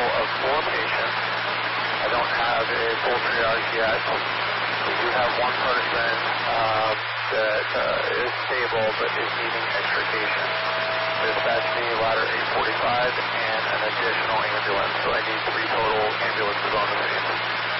total of 4 patients. I don't have a full triage yet. We do have one person that is stable but is needing extrication. Dispatch me ladder 845 and an additional ambulance, so I need 3 total ambulances on the scene.